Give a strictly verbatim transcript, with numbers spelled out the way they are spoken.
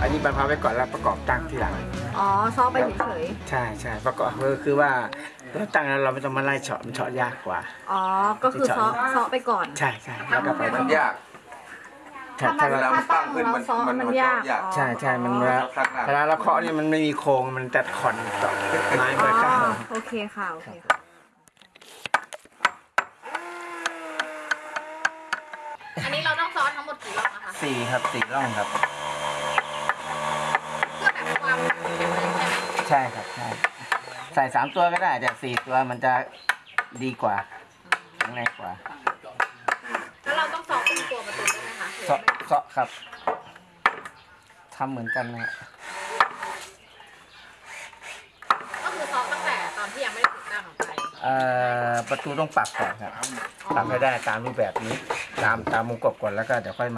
นนี้บรรพาไว้ก่อนแล้วประกอบตั้งทีหลังอ๋อซ้อไปเฉยใช่ใช่ประกอบคือคือว่าเราตั้งแล้วเราไม่ต้องมาไล่เฉาะมันเฉาะยากกว่าอ๋อก็คือซ้อซ้อไปก่อนใช่ใช่แล้วก็ไปมันยากถ้าถ้าเราถ้าตั้งเราซ้อมันยากใช่ใช่มันเวลาเวลาเราเคาะนี่มันไม่มีโครงมันจะขอนต่อไม้ไปข้างโอเคค่ะโอเคค่ะอันนี้เราต้องซ้อทั้งหมดกี่รอบนะคะสี่ครับสี่ร่องครับเพื่อแบบความแข็งแรงใช่ไหมใช่ครับใช่ใส่สามตัวก็ได้แต่สี่ตัวมันจะดีกว่าแข็งแรงกว่าแล้วเราต้องซ้อขึ้นตัวประตูได้ไหมคะเซาะเซาะครับทำเหมือนกันนะก็คือซ้อตั้งแต่ตอนที่ยังไม่ได้ติดตั้งของไปเอ่อประตูต้องปรับก่อนครับปรับให้ได้ตามรูปแบบนี้ตามตามมุมกบก่อนแล้วก็เดี๋ยวค่อย